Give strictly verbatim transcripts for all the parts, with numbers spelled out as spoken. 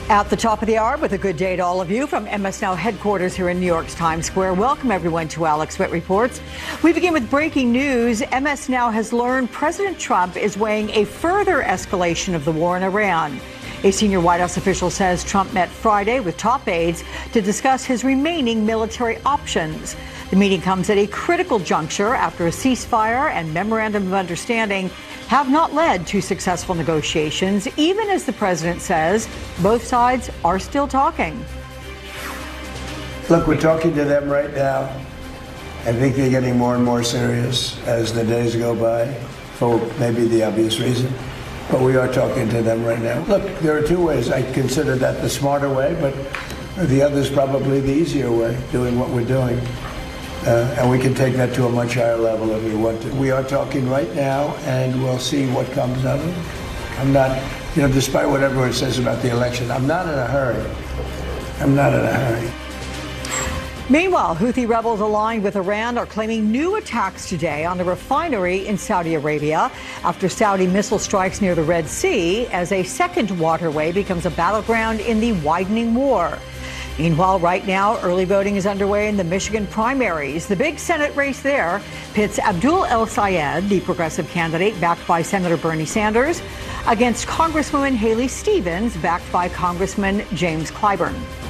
At the top of the hour with a good day to all of you from M S Now headquarters here in New York's Times Square. Welcome everyone to Alex Witt Reports. We begin with breaking news. M S Now has learned President Trump is weighing a further escalation of the war in Iran. A senior White House official says Trump met Friday with top aides to discuss his remaining military options. The meeting comes at a critical juncture after a ceasefire and memorandum of understanding have not led to successful negotiations, even as the president says both sides are still talking. Look, we're talking to them right now. I think they're getting more and more serious as the days go by, for maybe the obvious reason. But we are talking to them right now. Look, there are two ways. I consider that the smarter way, but the other is probably the easier way, doing what we're doing. Uh, and we can take that to a much higher level if we want to. We are talking right now, and we'll see what comes of it. I'm not, you know, despite what everyone says about the election, I'm not in a hurry. I'm not in a hurry. Meanwhile, Houthi rebels aligned with Iran are claiming new attacks today on a refinery in Saudi Arabia after Saudi missile strikes near the Red Sea as a second waterway becomes a battleground in the widening war. Meanwhile, right now, early voting is underway in the Michigan primaries. The big Senate race there pits Abdul El-Sayed, the progressive candidate backed by Senator Bernie Sanders, against Congresswoman Haley Stevens, backed by Congressman James Clyburn.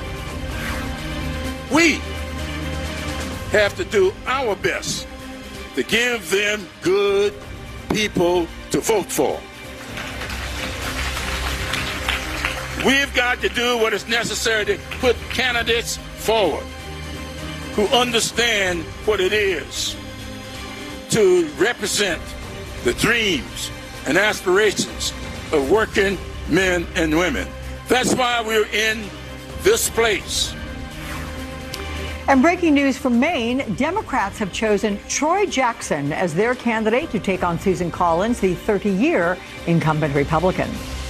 We have to do our best to give them good people to vote for. We've got to do what is necessary to put candidates forward who understand what it is to represent the dreams and aspirations of working men and women. That's why we're in this place. And breaking news from Maine, Democrats have chosen Troy Jackson as their candidate to take on Susan Collins, the thirty-year incumbent Republican.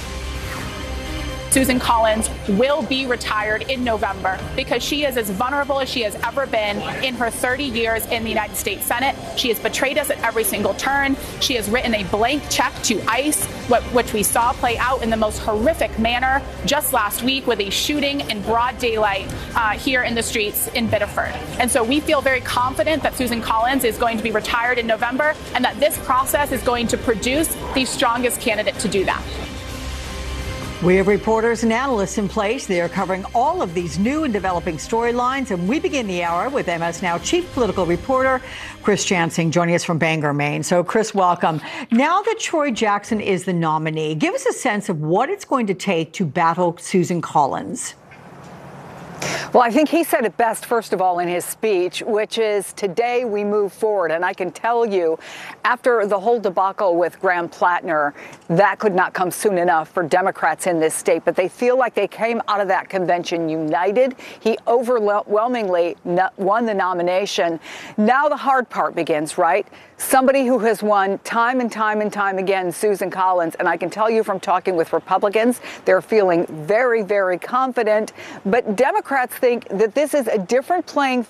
Susan Collins will be retired in November because she is as vulnerable as she has ever been in her thirty years in the United States Senate. She has betrayed us at every single turn. She has written a blank check to ICE, which we saw play out in the most horrific manner just last week with a shooting in broad daylight uh, here in the streets in Biddeford. And so we feel very confident that Susan Collins is going to be retired in November and that this process is going to produce the strongest candidate to do that. We have reporters and analysts in place. They are covering all of these new and developing storylines. And we begin the hour with M S Now chief political reporter Chris Jansing joining us from Bangor, Maine. So, Chris, welcome. Now that Troy Jackson is the nominee, give us a sense of what it's going to take to battle Susan Collins. Well, I think he said it best, first of all, in his speech, which is today we move forward. And I can tell you, after the whole debacle with Graham Plattner, that could not come soon enough for Democrats in this state. But they feel like they came out of that convention united. He overwhelmingly won the nomination. Now the hard part begins, right? Somebody who has won time and time and time again, Susan Collins. And I can tell you from talking with Republicans, they're feeling very, very confident. But Democrats think that this is a different playing